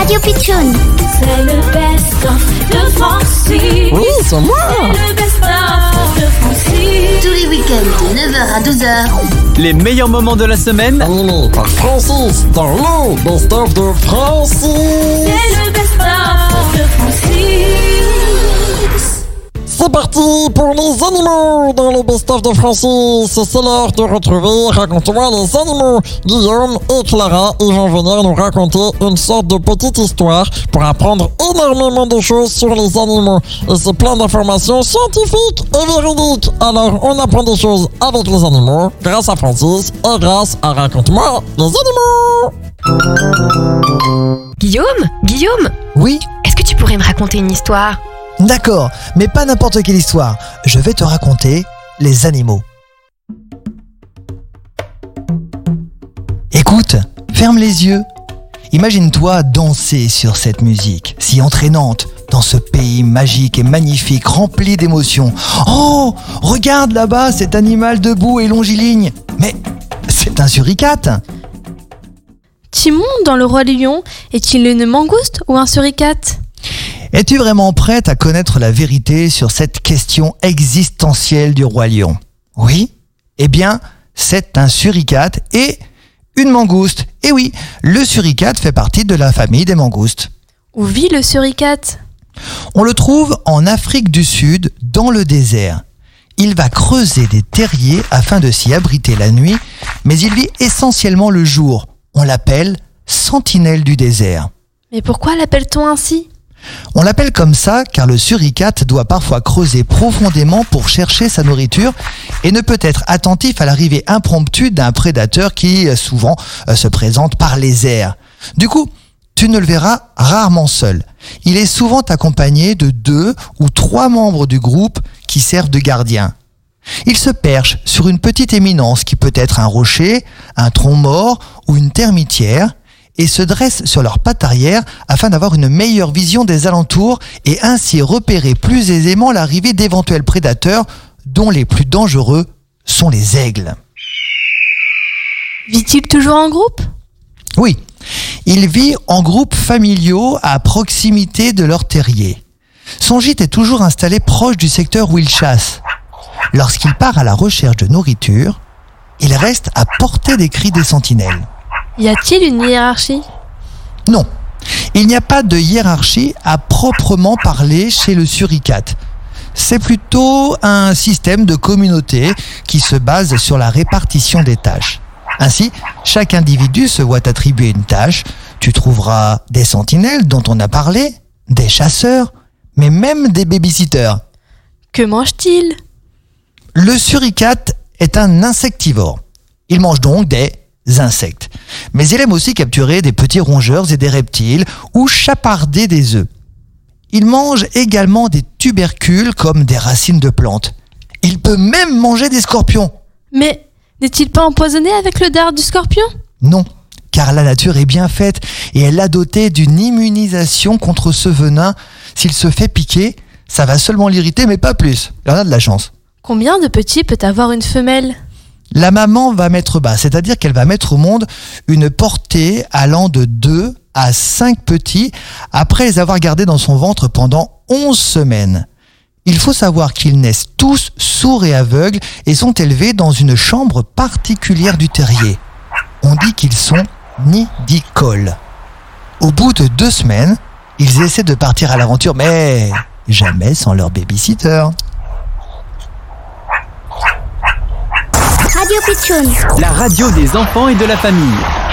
Radio Pitchoun. C'est le best-of de Francis. Oui, c'est moi. C'est le best-of de Francis. Tous les week-ends de 9h à 12h. Les meilleurs moments de la semaine, Animé par Francis dans le best-of de Francis. C'est le best-of de Francis. C'est parti pour les animaux dans le best-of de Francis. C'est l'heure de retrouver Raconte-moi les animaux. Guillaume et Clara, ils vont venir nous raconter une sorte de petite histoire pour apprendre énormément de choses sur les animaux. Et c'est plein d'informations scientifiques et véridiques. Alors on apprend des choses avec les animaux grâce à Francis et grâce à Raconte-moi les animaux. Guillaume, Oui, est-ce que tu pourrais me raconter une histoire ? d'accord, mais pas n'importe quelle histoire. Je vais te raconter les animaux. Écoute, ferme les yeux. Imagine-toi danser sur cette musique, si entraînante, dans ce pays magique et magnifique, rempli d'émotions. Oh, regarde là-bas cet animal debout et longiligne. Mais c'est un suricate. Timon, dans Le Roi Lion, est-il une mangouste ou un suricate ? Es-tu vraiment prête à connaître la vérité sur cette question existentielle du roi lion ? Oui ? Eh bien, c'est un suricate et une mangouste. Et oui, le suricate fait partie de la famille des mangoustes. Où vit le suricate ? On le trouve en Afrique du Sud, dans le désert. Il va creuser des terriers afin de s'y abriter la nuit, mais il vit essentiellement le jour. On l'appelle sentinelle du désert. Mais pourquoi l'appelle-t-on ainsi ? On l'appelle comme ça car le suricate doit parfois creuser profondément pour chercher sa nourriture et ne peut être attentif à l'arrivée impromptue d'un prédateur qui souvent se présente par les airs. Du coup, tu ne le verras rarement seul. Il est souvent accompagné de 2 ou 3 membres du groupe qui servent de gardiens. Il se perche sur une petite éminence qui peut être un rocher, un tronc mort ou une termitière et se dressent sur leurs pattes arrière afin d'avoir une meilleure vision des alentours et ainsi repérer plus aisément l'arrivée d'éventuels prédateurs dont les plus dangereux sont les aigles. Vit-il toujours en groupe ? Oui, il vit en groupes familiaux à proximité de leur terrier. Son gîte est toujours installé proche du secteur où il chasse. Lorsqu'il part à la recherche de nourriture, il reste à portée des cris des sentinelles. Y a-t-il une hiérarchie ? Non, il n'y a pas de hiérarchie à proprement parler chez le suricate. C'est plutôt un système de communauté qui se base sur la répartition des tâches. Ainsi, chaque individu se voit attribuer une tâche. Tu trouveras des sentinelles dont on a parlé, des chasseurs, mais même des babysitters. Que mange-t-il ? Le suricate est un insectivore. Il mange donc des insectes. Mais il aime aussi capturer des petits rongeurs et des reptiles ou chaparder des œufs. Il mange également des tubercules comme des racines de plantes. Il peut même manger des scorpions. Mais n'est-il pas empoisonné avec le dard du scorpion ? Non, car la nature est bien faite et elle l'a doté d'une immunisation contre ce venin. S'il se fait piquer, ça va seulement l'irriter, mais pas plus. Il en a de la chance. Combien de petits peut avoir une femelle ? La maman va mettre bas, c'est-à-dire qu'elle va mettre au monde une portée allant de 2 à 5 petits après les avoir gardés dans son ventre pendant 11 semaines. Il faut savoir qu'ils naissent tous sourds et aveugles et sont élevés dans une chambre particulière du terrier. On dit qu'ils sont nidicoles. Au bout de 2 semaines, ils essaient de partir à l'aventure, mais jamais sans leur babysitter. Radio Pitchoun. la radio des enfants et de la famille.